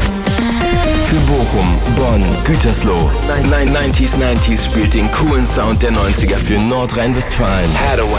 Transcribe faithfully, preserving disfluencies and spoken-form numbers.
Für Bochum, Bonn, Gütersloh. neunzig neunzig spielt den coolen Sound der neunziger für Nordrhein-Westfalen. Hadaway.